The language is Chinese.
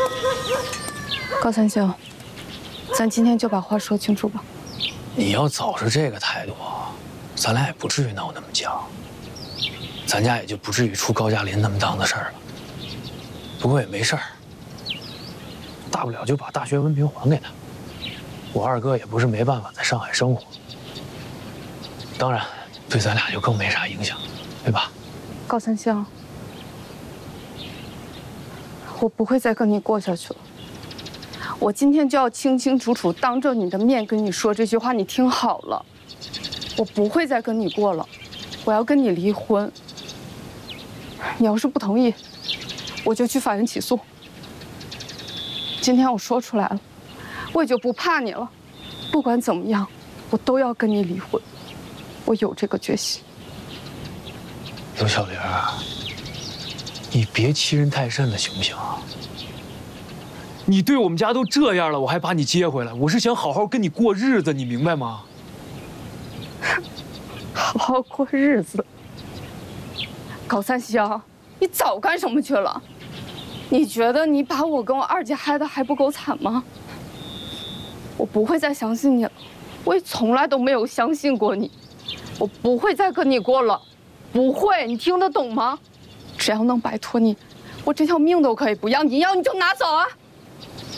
高三星，咱今天就把话说清楚吧。 你要早是这个态度，咱俩也不至于闹那么僵，咱家也就不至于出高加林那么档子事儿了。不过也没事儿，大不了就把大学文凭还给他。我二哥也不是没办法在上海生活，当然对咱俩就更没啥影响，对吧？ 高三星，我不会再跟你过下去了。我今天就要清清楚楚当着你的面跟你说这句话，你听好了，我不会再跟你过了，我要跟你离婚。你要是不同意，我就去法院起诉。今天我说出来了，我也就不怕你了。不管怎么样，我都要跟你离婚，我有这个决心。 刘小玲，你别欺人太甚了，行不行？你对我们家都这样了，我还把你接回来，我是想好好跟你过日子，你明白吗？ 好好过日子。高三星，你早干什么去了？你觉得你把我跟我二姐害得还不够惨吗？我不会再相信你了，我也从来都没有相信过你，我不会再跟你过了，不会，你听得懂吗？只要能摆脱你，我这条命都可以不要，你要你就拿走啊！